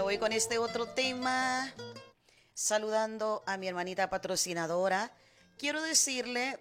voy con este otro tema, saludando a mi hermanita patrocinadora. Quiero decirle,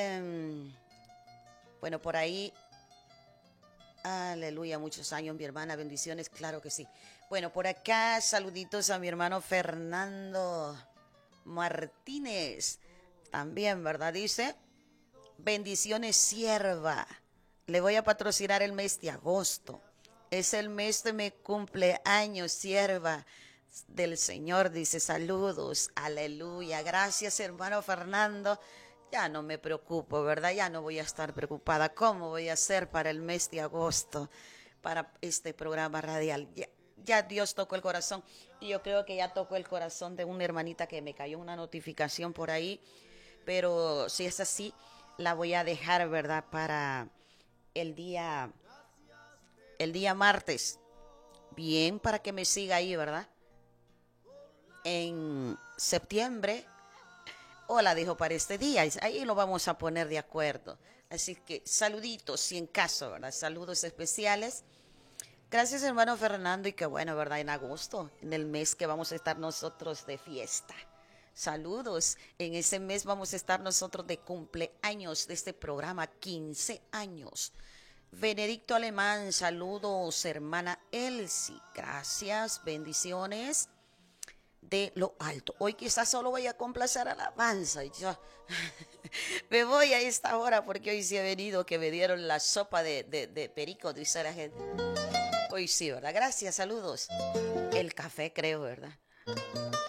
bueno, por ahí, aleluya, muchos años, mi hermana, bendiciones, claro que sí. Bueno, por acá, saluditos a mi hermano Fernando Martínez, también, ¿verdad? Dice, bendiciones, sierva. Le voy a patrocinar el mes de agosto. Es el mes de mi cumpleaños, sierva del Señor. Dice, saludos, aleluya. Gracias, hermano Fernando. Ya no me preocupo, ¿verdad? Ya no voy a estar preocupada. ¿Cómo voy a hacer para el mes de agosto, para este programa radial? Ya Dios tocó el corazón. Y yo creo que ya tocó el corazón de una hermanita que me cayó una notificación por ahí. Pero si es así, la voy a dejar, ¿verdad? Para el día, el día martes. Bien, para que me siga ahí, ¿verdad? En septiembre, o la dejo para este día. Ahí lo vamos a poner de acuerdo. Así que saluditos, si en caso, ¿verdad? Saludos especiales. Gracias, hermano Fernando, y qué bueno, ¿verdad? En agosto, en el mes que vamos a estar nosotros de fiesta. Saludos. En ese mes vamos a estar nosotros de cumpleaños de este programa, 15 años. Benedicto Alemán, saludos, hermana Elsie. Gracias, bendiciones de lo alto. Hoy quizás solo voy a complacer alabanza. Y yo me voy a esta hora porque hoy sí he venido que me dieron la sopa de perico, dice la gente. Hoy sí, ¿verdad? Gracias, saludos. El café, creo, ¿verdad?